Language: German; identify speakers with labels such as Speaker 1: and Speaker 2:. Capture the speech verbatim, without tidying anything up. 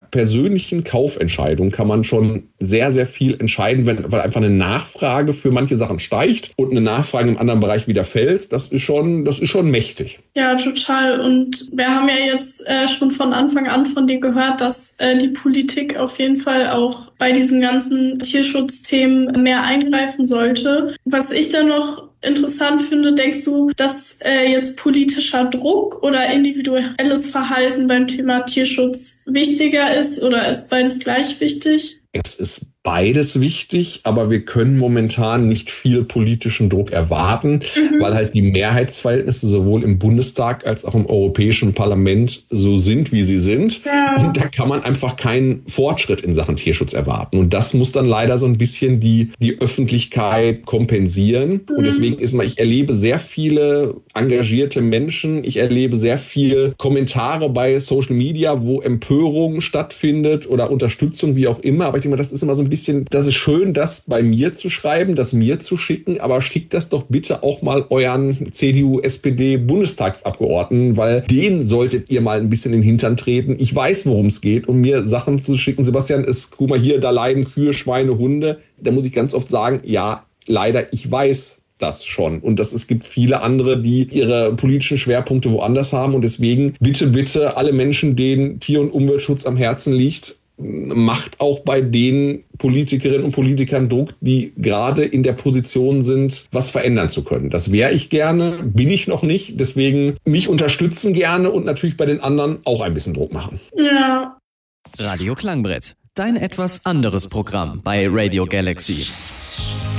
Speaker 1: persönlichen Kaufentscheidung kann man schon sehr, sehr viel entscheiden, wenn, weil einfach eine Nachfrage für manche Sachen steigt und eine Nachfrage im anderen Bereich wieder fällt. Das ist schon, das ist schon mächtig.
Speaker 2: Ja, total. Und wir haben ja jetzt äh, schon von Anfang an von dir gehört, dass äh, die Politik auf jeden Fall auch bei diesen ganzen Tierschutzthemen mehr eingreifen sollte. Was ich da noch interessant finde, denkst du, dass äh, jetzt politischer Druck oder individuelles Verhalten beim Thema Tierschutz wichtiger ist oder ist beides gleich wichtig?
Speaker 1: Es ist beides wichtig, aber wir können momentan nicht viel politischen Druck erwarten, mhm. weil halt die Mehrheitsverhältnisse sowohl im Bundestag als auch im Europäischen Parlament so sind, wie sie sind. Ja. Und da kann man einfach keinen Fortschritt in Sachen Tierschutz erwarten. Und das muss dann leider so ein bisschen die, die Öffentlichkeit kompensieren. Mhm. Und deswegen ist mal, ich erlebe sehr viele engagierte Menschen. Ich erlebe sehr viel Kommentare bei Social Media, wo Empörung stattfindet oder Unterstützung, wie auch immer. Aber ich denke mal, das ist immer so ein bisschen, das ist schön, das bei mir zu schreiben, das mir zu schicken, aber schickt das doch bitte auch mal euren C D U, S P D Bundestagsabgeordneten, weil denen solltet ihr mal ein bisschen in den Hintern treten. Ich weiß, worum es geht, um mir Sachen zu schicken. Sebastian, ist, guck mal hier, da leiden Kühe, Schweine, Hunde. Da muss ich ganz oft sagen, ja, leider, ich weiß das schon. Und das, es gibt viele andere, die ihre politischen Schwerpunkte woanders haben. Und deswegen bitte, bitte alle Menschen, denen Tier- und Umweltschutz am Herzen liegt, macht auch bei den Politikerinnen und Politikern Druck, die gerade in der Position sind, was verändern zu können. Das wäre ich gerne, bin ich noch nicht. Deswegen mich unterstützen gerne und natürlich bei den anderen auch ein bisschen Druck machen.
Speaker 2: Ja.
Speaker 3: Radio Klangbrett, dein etwas anderes Programm bei Radio Galaxy.